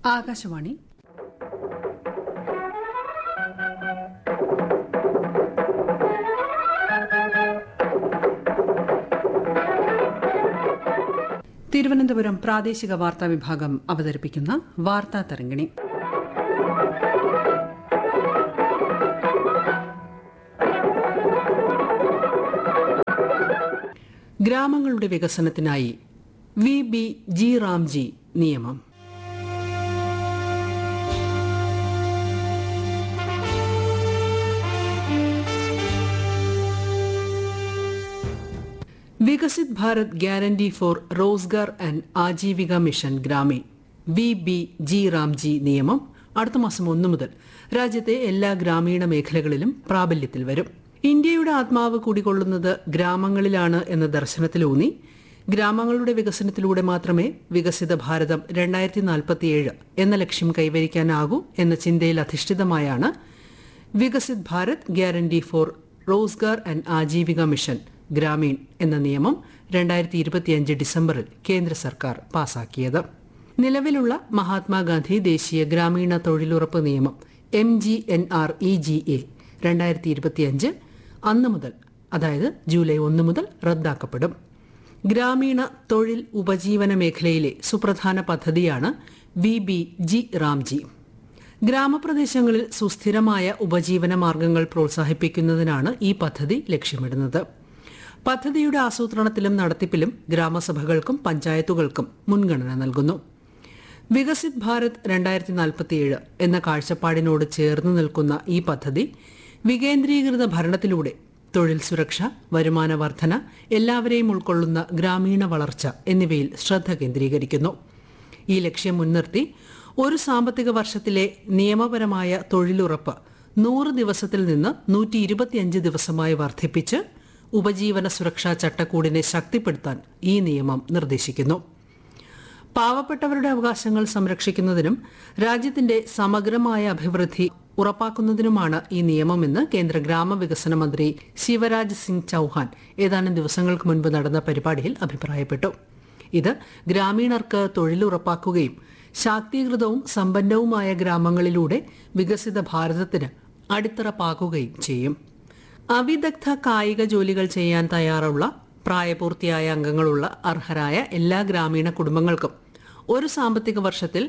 ആകാശവാണി. തിരുവനന്തപുരം പ്രാദേശിക വാർത്താ വിഭാഗം അവതരിപ്പിക്കുന്ന വാർത്താ തരംഗിണി. ഗ്രാമങ്ങളുടെ വികസനത്തിനായി VBG റാംജി നിയമം. Viksit Bharat guarantee four Rozgar and Aajeevika mission Gramin VBG Ramji നിയമം അടുത്ത മാസം 1 മുതൽ രാജ്യത്തെ എല്ലാ ഗ്രാമീണ മേഖലകളിലും പ്രാബല്യത്തിൽ വരും. ഇന്ത്യയുടെ ആത്മാവ് കുടികൊള്ളുന്നത് ഗ്രാമങ്ങളിലാണ് എന്ന ദർശനത്തിലൂന്നി ഗ്രാമങ്ങളുടെ വികസനത്തിലൂടെ മാത്രമേ വികസിത ഭാരതം 2047 എന്ന ലക്ഷ്യം കൈവരിക്കാനാകൂ എന്ന ചിന്തയിൽ അധിഷ്ഠിതമായാണ് Viksit Bharat guarantee four Rozgar and Aajeevika mission Gramin എന്ന നിയമം 2025 ഡിസംബറിൽ കേന്ദ്ര സർക്കാർ പാസാക്കിയത്. നിലവിലുള്ള മഹാത്മാഗാന്ധി ദേശീയ ഗ്രാമീണ തൊഴിലുറപ്പ് നിയമം MGNREGA 2025 അന്ന് മുതൽ, അതായത് ജൂലൈ 1 മുതൽ റദ്ദാക്കപ്പെടും. ഗ്രാമീണ തൊഴിൽ ഉപജീവന മേഖലയിലെ സുപ്രധാന പദ്ധതിയാണ് VBG റാംജി. ഗ്രാമപ്രദേശങ്ങളിൽ സുസ്ഥിരമായ ഉപജീവന മാർഗങ്ങൾ പ്രോത്സാഹിപ്പിക്കുന്നതിനാണ് ഈ പദ്ധതി ലക്ഷ്യമിടുന്നത്. പദ്ധതിയുടെ ആസൂത്രണത്തിലും നടത്തിപ്പിലും ഗ്രാമസഭകൾക്കും പഞ്ചായത്തുകൾക്കും മുൻഗണന നൽകുന്നു. വികസിത് ഭാരത് 2047 എന്ന കാഴ്ചപ്പാടിനോട് ചേർന്ന് നിൽക്കുന്ന ഈ പദ്ധതി വികേന്ദ്രീകൃത ഭരണത്തിലൂടെ തൊഴിൽ സുരക്ഷ, വരുമാന വർധന, എല്ലാവരെയും ഉൾക്കൊള്ളുന്ന ഗ്രാമീണ വളർച്ച എന്നിവയിൽ ശ്രദ്ധ കേന്ദ്രീകരിക്കുന്നു. ഈ ലക്ഷ്യം മുൻനിർത്തി ഒരു സാമ്പത്തിക വർഷത്തിലെ നിയമപരമായ തൊഴിലുറപ്പ് 100 ദിവസത്തിൽ നിന്ന് 125 ദിവസമായി വർദ്ധിപ്പിച്ച് ഉപജീവന സുരക്ഷാ ചട്ടക്കൂടിനെ ശക്തിപ്പെടുത്താൻ ഈ നിയമം നിർദ്ദേശിക്കുന്നു. പാവപ്പെട്ടവരുടെ അവകാശങ്ങൾ സംരക്ഷിക്കുന്നതിനും രാജ്യത്തിന്റെ സമഗ്രമായ അഭിവൃദ്ധി ഉറപ്പാക്കുന്നതിനുമാണ് ഈ നിയമമെന്ന് കേന്ദ്ര ഗ്രാമവികസന മന്ത്രി ശിവരാജ് സിംഗ് ചൌഹാൻ ഏതാനും ദിവസങ്ങൾക്ക് മുൻപ് നടന്ന പരിപാടിയിൽ അഭിപ്രായപ്പെട്ടു. ഇത് ഗ്രാമീണർക്ക് തൊഴിലുറപ്പാക്കുകയും ശാക്തീകൃതവും സമ്പന്നവുമായ ഗ്രാമങ്ങളിലൂടെ വികസിത ഭാരതത്തിന് അടിത്തറ പാകുകയും ചെയ്യും. അവിദഗ്ധ കായിക ജോലികൾ ചെയ്യാൻ തയ്യാറുള്ള പ്രായപൂർത്തിയായ അംഗങ്ങളുള്ള അർഹരായ എല്ലാ ഗ്രാമീണ കുടുംബങ്ങൾക്കും ഒരു സാമ്പത്തിക വർഷത്തിൽ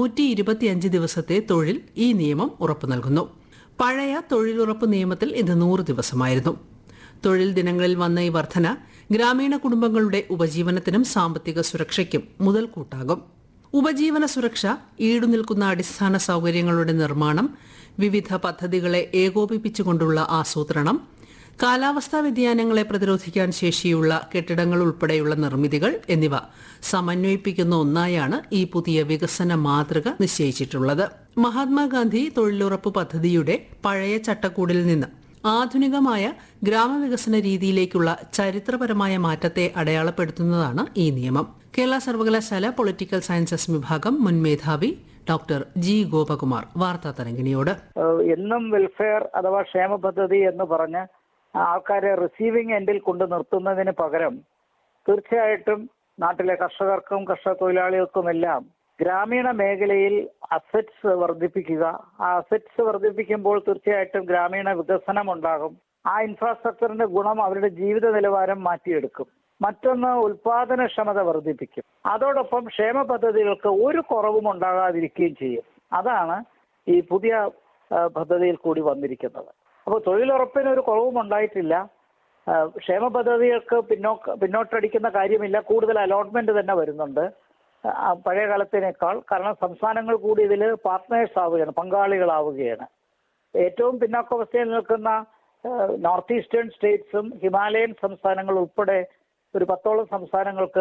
125 ദിവസത്തെ തൊഴിൽ ഈ നിയമം ഉറപ്പു നൽകുന്നു. പഴയ തൊഴിലുറപ്പ് നിയമത്തിൽ ഇത് 100 ദിവസമായിരുന്നു. തൊഴിൽ ദിനങ്ങളിൽ വന്ന ഈ വർധന ഗ്രാമീണ കുടുംബങ്ങളുടെ ഉപജീവനത്തിനും സാമ്പത്തിക സുരക്ഷയ്ക്കും മുതൽക്കൂട്ടാകും. ഉപജീവന സുരക്ഷ, ഈടുനിൽക്കുന്ന അടിസ്ഥാന സൗകര്യങ്ങളുടെ നിർമ്മാണം, വിവിധ പദ്ധതികളെ ഏകോപിപ്പിച്ചുകൊണ്ടുള്ള ആസൂത്രണം, കാലാവസ്ഥാ വ്യതിയാനങ്ങളെ പ്രതിരോധിക്കാൻ ശേഷിയുള്ള കെട്ടിടങ്ങൾ ഉൾപ്പെടെയുള്ള നിർമ്മിതികൾ എന്നിവ സമന്വയിപ്പിക്കുന്ന ഒന്നായാണ് ഈ പുതിയ വികസന മാതൃക നിശ്ചയിച്ചിട്ടുള്ളത്. മഹാത്മാഗാന്ധി തൊഴിലുറപ്പ് പദ്ധതിയുടെ പഴയ ചട്ടക്കൂടിൽ നിന്ന് ആധുനികമായ ഗ്രാമവികസന രീതിയിലേക്കുള്ള ചരിത്രപരമായ മാറ്റത്തെ അടയാളപ്പെടുത്തുന്നതാണ് ഈ നിയമം. കേരള സർവകലാശാല പൊളിറ്റിക്കൽ സയൻസസ് വിഭാഗം മുൻ മേധാവി ഡോക്ടർ G. ഗോപകുമാർ വാർത്താ തരംഗിണിയോട്. എന്നും വെൽഫെയർ അഥവാ ക്ഷേമ പദ്ധതി എന്ന് പറഞ്ഞ് ആൾക്കാരെ റിസീവിംഗ് എൻഡിൽ കൊണ്ട് നിർത്തുന്നതിന് പകരം തീർച്ചയായിട്ടും നാട്ടിലെ കർഷകർക്കും കർഷക തൊഴിലാളികൾക്കുമെല്ലാം ഗ്രാമീണ മേഖലയിൽ അസറ്റ്സ് വർദ്ധിപ്പിക്കുക. ആ അസറ്റ്സ് വർദ്ധിപ്പിക്കുമ്പോൾ തീർച്ചയായിട്ടും ഗ്രാമീണ വികസനം ഉണ്ടാകും. ആ ഇൻഫ്രാസ്ട്രക്ചറിന്റെ ഗുണം അവരുടെ ജീവിത നിലവാരം മാറ്റിയെടുക്കും. മറ്റൊന്ന്, ഉൽപാദനക്ഷമത വർദ്ധിപ്പിക്കും. അതോടൊപ്പം ക്ഷേമ പദ്ധതികൾക്ക് ഒരു കുറവും ഉണ്ടാകാതിരിക്കുകയും ചെയ്യും. അതാണ് ഈ പുതിയ പദ്ധതിയിൽ കൂടി വന്നിരിക്കുന്നത്. അപ്പോൾ തൊഴിലുറപ്പിന് ഒരു കുറവും ഉണ്ടായിട്ടില്ല. ക്ഷേമ പദ്ധതികൾക്ക് പിന്നോട്ടടിക്കുന്ന കാര്യമില്ല. കൂടുതൽ അലോട്ട്മെന്റ് തന്നെ വരുന്നുണ്ട് പഴയ കാലത്തിനേക്കാൾ. കാരണം സംസ്ഥാനങ്ങൾ കൂടി ഇതിൽ പാർട്ട്നേഴ്സ് ആവുകയാണ്, പങ്കാളികളാവുകയാണ്. ഏറ്റവും പിന്നാക്കാവസ്ഥയിൽ നിൽക്കുന്ന നോർത്ത് ഈസ്റ്റേൺ സ്റ്റേറ്റ്സും ഹിമാലയൻ സംസ്ഥാനങ്ങൾ ഉൾപ്പെടെ ഒരു 10ഓളം സംസ്ഥാനങ്ങൾക്ക്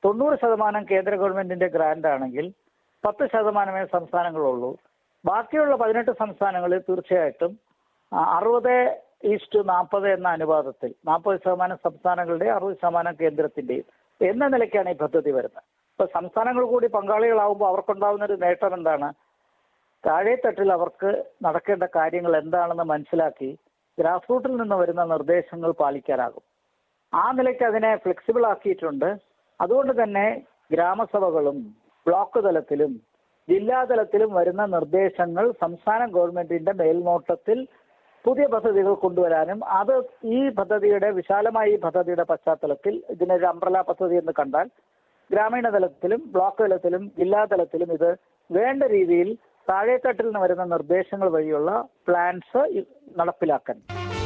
90% കേന്ദ്ര ഗവൺമെന്റിന്റെ ഗ്രാന്റ് ആണെങ്കിൽ 10% സംസ്ഥാനങ്ങളുള്ളൂ. ബാക്കിയുള്ള 18 സംസ്ഥാനങ്ങളിൽ തീർച്ചയായിട്ടും 60:40 എന്ന അനുപാതത്തിൽ 40% സംസ്ഥാനങ്ങളുടെ 60% കേന്ദ്രത്തിന്റെയും എന്ന നിലയ്ക്കാണ് ഈ പദ്ധതി വരുന്നത്. ഇപ്പൊ സംസ്ഥാനങ്ങൾ കൂടി പങ്കാളികളാവുമ്പോൾ അവർക്കുണ്ടാകുന്ന ഒരു നേട്ടം എന്താണ്? താഴെത്തട്ടിൽ അവർക്ക് നടക്കേണ്ട കാര്യങ്ങൾ എന്താണെന്ന് മനസ്സിലാക്കി ഗ്രാസ് റൂട്ടിൽ നിന്ന് വരുന്ന നിർദ്ദേശങ്ങൾ പാലിക്കാനാകും. ആ നിലയ്ക്ക് അതിനെ ഫ്ലെക്സിബിൾ ആക്കിയിട്ടുണ്ട്. അതുകൊണ്ട് തന്നെ ഗ്രാമസഭകളും ബ്ലോക്ക് തലത്തിലും ജില്ലാതലത്തിലും വരുന്ന നിർദ്ദേശങ്ങൾ സംസ്ഥാന ഗവൺമെന്റിന്റെ മേൽനോട്ടത്തിൽ പുതിയ പദ്ധതികൾ കൊണ്ടുവരാനും അത് ഈ പദ്ധതിയുടെ പശ്ചാത്തലത്തിൽ ഇതിനൊരു അംബ്രല പദ്ധതി എന്ന് കണ്ടാൽ ഗ്രാമീണ തലത്തിലും ബ്ലോക്ക് തലത്തിലും ജില്ലാ തലത്തിലും ഇത് വേണ്ട രീതിയിൽ താഴേത്തട്ടിൽ നിന്ന് വരുന്ന നിർദ്ദേശങ്ങൾ വഴിയുള്ള പ്ലാൻസ് നടപ്പിലാക്കാൻ.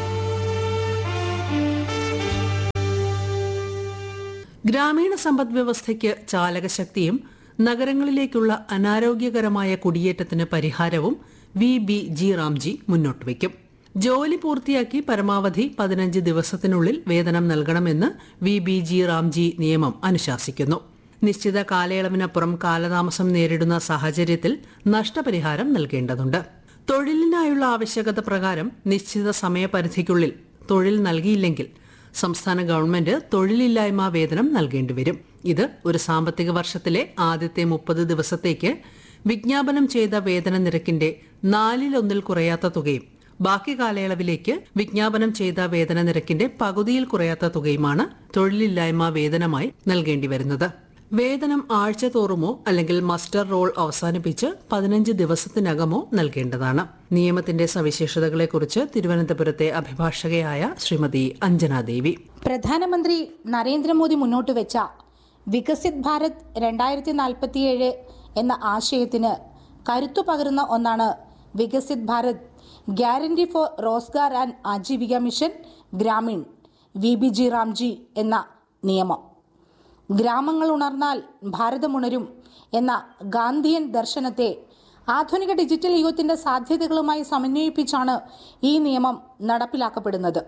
ഗ്രാമീണ സമ്പദ് വ്യവസ്ഥയ്ക്ക് ചാലകശക്തിയും നഗരങ്ങളിലേക്കുള്ള അനാരോഗ്യകരമായ കുടിയേറ്റത്തിന് പരിഹാരവും VBG റാംജി മുന്നോട്ട് വയ്ക്കും. ജോലി പൂർത്തിയാക്കി പരമാവധി 15 ദിവസത്തിനുള്ളിൽ വേതനം നൽകണമെന്ന് VBG റാംജി നിയമം അനുശാസിക്കുന്നു. നിശ്ചിത കാലയളവിനപ്പുറം കാലതാമസം നേരിടുന്ന സാഹചര്യത്തിൽ നഷ്ടപരിഹാരം നൽകേണ്ടതുണ്ട്. തൊഴിലിനായുള്ള ആവശ്യകത പ്രകാരം നിശ്ചിത സമയപരിധിക്കുള്ളിൽ തൊഴിൽ നൽകിയില്ലെങ്കിൽ സംസ്ഥാന ഗവൺമെന്റ് തൊഴിലില്ലായ്മ വേതനം നൽകേണ്ടിവരും. ഇത് ഒരു സാമ്പത്തിക വർഷത്തിലെ ആദ്യത്തെ 30 ദിവസത്തേക്ക് വിജ്ഞാപനം ചെയ്ത വേതന നിരക്കിന്റെ 1/4 കുറയാത്ത തുകയും ബാക്കി കാലയളവിലേക്ക് വിജ്ഞാപനം ചെയ്ത വേതന നിരക്കിന്റെ പകുതിയിൽ കുറയാത്ത തുകയുമാണ് തൊഴിലില്ലായ്മ വേതനമായി നൽകേണ്ടി വരുന്നത്. വേതനം ആഴ്ച തോറുമോ അല്ലെങ്കിൽ മസ്റ്റർ റോൾ അവസാനിപ്പിച്ച് 15 ദിവസത്തിനകമോ നൽകേണ്ടതാണ്. നിയമത്തിന്റെ സവിശേഷതകളെക്കുറിച്ച് തിരുവനന്തപുരത്തെ അഭിഭാഷകയായ ശ്രീമതി അഞ്ജന ദേവി. പ്രധാനമന്ത്രി നരേന്ദ്രമോദി മുന്നോട്ട് വെച്ച വികസിത് ഭാരത് 2047 എന്ന ആശയത്തിന് കരുത്തു പകരുന്ന ഒന്നാണ് Viksit Bharat guarantee four Rozgar and Aajeevika mission Gramin VBG Ramji എന്ന നിയമം. ഗ്രാമങ്ങൾ ഉണർന്നാൽ ഭാരതമുണരും എന്ന ഗാന്ധിയൻ ദർശനത്തെ ആധുനിക ഡിജിറ്റൽ യുഗത്തിന്റെ സാധ്യതകളുമായി സമന്വയിപ്പിച്ചാണ് ഈ നിയമം നടപ്പിലാക്കപ്പെടുന്നത്.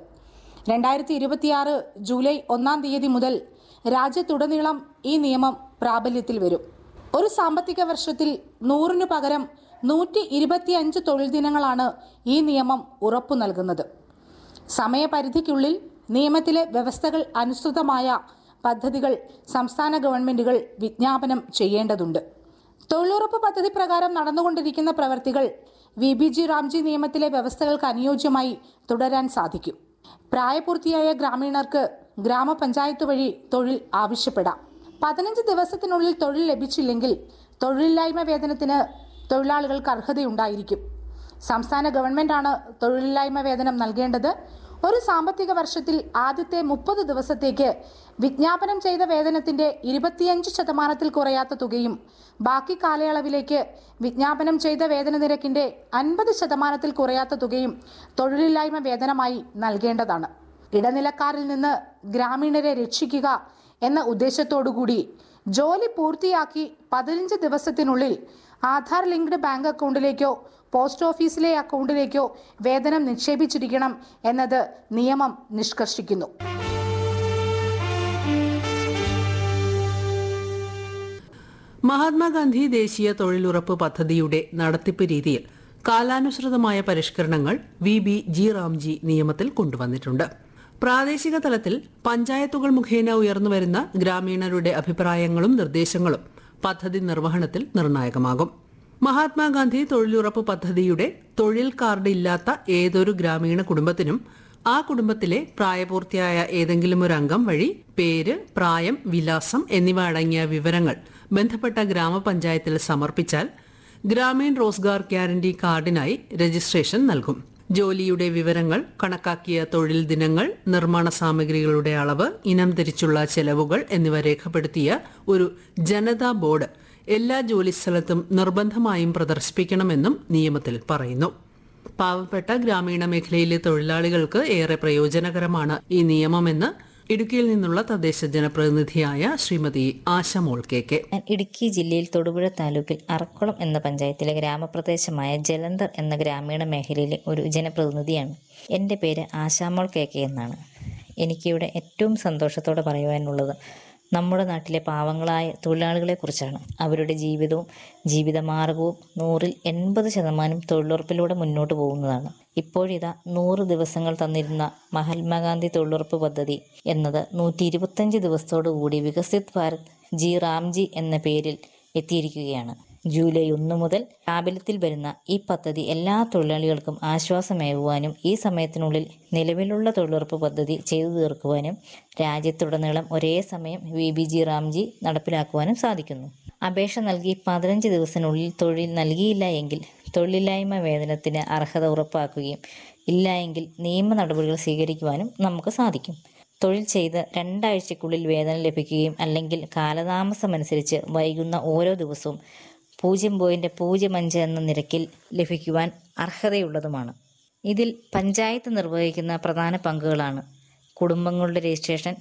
2026 ജൂലൈ 1 മുതൽ രാജ്യത്തുടനീളം ഈ നിയമം പ്രാബല്യത്തിൽ വരും. ഒരു സാമ്പത്തിക വർഷത്തിൽ 100 പകരം 125 തൊഴിൽ ദിനങ്ങളാണ് ഈ നിയമം ഉറപ്പു നൽകുന്നത്. സമയപരിധിക്കുള്ളിൽ നിയമത്തിലെ വ്യവസ്ഥകൾ അനുസൃതമായ പദ്ധതികൾ സംസ്ഥാന ഗവൺമെന്റുകൾ വിജ്ഞാപനം ചെയ്യേണ്ടതുണ്ട്. തൊഴിലുറപ്പ് പദ്ധതി പ്രകാരം നടന്നുകൊണ്ടിരിക്കുന്ന പ്രവൃത്തികൾ VBG റാംജി നിയമത്തിലെ വ്യവസ്ഥകൾക്ക് അനുയോജ്യമായി തുടരാൻ സാധിക്കും. പ്രായപൂർത്തിയായ ഗ്രാമീണർക്ക് ഗ്രാമപഞ്ചായത്ത് വഴി തൊഴിൽ ആവശ്യപ്പെടാം. 15 ദിവസത്തിനുള്ളിൽ തൊഴിൽ ലഭിച്ചില്ലെങ്കിൽ തൊഴിലില്ലായ്മ വേതനത്തിന് തൊഴിലാളികൾക്ക് അർഹതയുണ്ടായിരിക്കും. സംസ്ഥാന ഗവൺമെന്റാണ് തൊഴിലില്ലായ്മ വേതനം നൽകേണ്ടത്. ഒരു സാമ്പത്തിക വർഷത്തിൽ ആദ്യത്തെ 30 ദിവസത്തേക്ക് വിജ്ഞാപനം ചെയ്ത വേതനത്തിന്റെ 25% കുറയാത്ത തുകയും ബാക്കി കാലയളവിലേക്ക് വിജ്ഞാപനം ചെയ്ത വേതന നിരക്കിന്റെ 50% കുറയാത്ത തുകയും തൊഴിലില്ലായ്മ വേതനമായി നൽകേണ്ടതാണ്. ഇടനിലക്കാരിൽ നിന്ന് ഗ്രാമീണരെ രക്ഷിക്കുക എന്ന ഉദ്ദേശത്തോടുകൂടി ജോലി പൂർത്തിയാക്കി 15 ദിവസത്തിനുള്ളിൽ ആധാർ ലിങ്ക്ഡ് ബാങ്ക് അക്കൗണ്ടിലേക്കോ പോസ്റ്റ് ഓഫീസിലെ അക്കൗണ്ടിലേക്കോ വേതനം നിക്ഷേപിച്ചിരിക്കണം എന്നത് നിയമം നിഷ്കർഷിക്കുന്നു. മഹാത്മാഗാന്ധി ദേശീയ തൊഴിലുറപ്പ് പദ്ധതിയുടെ നടത്തിപ്പ് രീതിയിൽ കാലാനുസൃതമായ പരിഷ്കരണങ്ങൾ VBG റാംജി നിയമത്തിൽ കൊണ്ടുവന്നിട്ടുണ്ട്. പ്രാദേശിക തലത്തിൽ പഞ്ചായത്തുകൾ മുഖേന ഉയർന്നുവരുന്ന ഗ്രാമീണരുടെ അഭിപ്രായങ്ങളും നിർദ്ദേശങ്ങളും പദ്ധതി നിർവഹണത്തിൽ നിർണായകമാകും. മഹാത്മാഗാന്ധി തൊഴിലുറപ്പ് പദ്ധതിയുടെ തൊഴിൽ കാർഡ് ഇല്ലാത്ത ഏതൊരു ഗ്രാമീണ കുടുംബത്തിനും ആ കുടുംബത്തിലെ പ്രായപൂർത്തിയായ ഏതെങ്കിലും ഒരു അംഗം വഴി പേര്, പ്രായം, വിലാസം എന്നിവ അടങ്ങിയ വിവരങ്ങൾ ബന്ധപ്പെട്ട ഗ്രാമപഞ്ചായത്തിൽ സമർപ്പിച്ചാൽ ഗ്രാമീൺ റോസ്ഗാർ ഗ്യാരണ്ടി കാർഡിനായി രജിസ്ട്രേഷൻ നൽകും. ജോലിയുടെ വിവരങ്ങൾ, കണക്കാക്കിയ തൊഴിൽ ദിനങ്ങൾ, നിർമ്മാണ സാമഗ്രികളുടെ അളവ്, ഇനം തിരിച്ചുള്ള ചെലവുകൾ എന്നിവ രേഖപ്പെടുത്തിയ ഒരു ജനതാ ബോർഡ് എല്ലാ ജോലിസ്ഥലത്തും നിർബന്ധമായും പ്രദർശിപ്പിക്കണമെന്നും നിയമത്തിൽ പറയുന്നു. പാവപ്പെട്ട ഗ്രാമീണ മേഖലയിലെ തൊഴിലാളികൾക്ക് ഏറെ പ്രയോജനകരമാണ് ഈ നിയമമെന്ന് ഇടുക്കിയിൽ നിന്നുള്ള തദ്ദേശ ജനപ്രതിനിധിയായ ശ്രീമതി ആശമോൾ KK. ഇടുക്കി ജില്ലയിൽ തൊടുപുഴ താലൂക്കിൽ അറക്കുളം എന്ന പഞ്ചായത്തിലെ ഗ്രാമപ്രദേശമായ ജലന്ധർ എന്ന ഗ്രാമീണ മേഖലയിലെ ഒരു ജനപ്രതിനിധിയാണ്. എൻ്റെ പേര് ആശാമോൾ KK എന്നാണ്. എനിക്കിവിടെ ഏറ്റവും സന്തോഷത്തോടെ പറയുവാനുള്ളത് നമ്മുടെ നാട്ടിലെ പാവങ്ങളായ തൊഴിലാളികളെക്കുറിച്ചാണ്. അവരുടെ ജീവിതവും ജീവിതമാർഗവും 100% തൊഴിലുറപ്പിലൂടെ മുന്നോട്ട് പോകുന്നതാണ്. ഇപ്പോഴിതാ 100 ദിവസങ്ങൾ തന്നിരുന്ന മഹാത്മാഗാന്ധി തൊഴിലുറപ്പ് പദ്ധതി എന്നത് 125 ദിവസത്തോടുകൂടി വികസിത് ഭാരത് റാംജി എന്ന പേരിൽ എത്തിയിരിക്കുകയാണ്. ജൂലൈ 1 മുതൽ പ്രാബല്യത്തിൽ വരുന്ന ഈ പദ്ധതി എല്ലാ തൊഴിലാളികൾക്കും ആശ്വാസമേകുവാനും ഈ സമയത്തിനുള്ളിൽ നിലവിലുള്ള തൊഴിലുറപ്പ് പദ്ധതി ചെയ്തു തീർക്കുവാനും രാജ്യത്തുടനീളം ഒരേ സമയം VBG റാംജി നടപ്പിലാക്കുവാനും സാധിക്കുന്നു. അപേക്ഷ നൽകി 15 ദിവസത്തിനുള്ളിൽ തൊഴിൽ നൽകിയില്ല എങ്കിൽ തൊഴിലില്ലായ്മ വേതനത്തിന് അർഹത ഉറപ്പാക്കുകയും ഇല്ല എങ്കിൽ നിയമ നടപടികൾ സ്വീകരിക്കുവാനും നമുക്ക് സാധിക്കും. തൊഴിൽ ചെയ്ത് 2 ആഴ്ചയ്ക്കുള്ളിൽ വേതനം ലഭിക്കുകയും അല്ലെങ്കിൽ കാലതാമസമനുസരിച്ച് വൈകുന്ന ഓരോ ദിവസവും 0.05 എന്ന നിരക്കിൽ ലഭിക്കുവാൻ അർഹതയുള്ളതുമാണ്. ഇതിൽ പഞ്ചായത്ത് നിർവഹിക്കുന്ന പ്രധാന പങ്കുകളാണ് കുടുംബങ്ങളുടെ രജിസ്ട്രേഷൻ,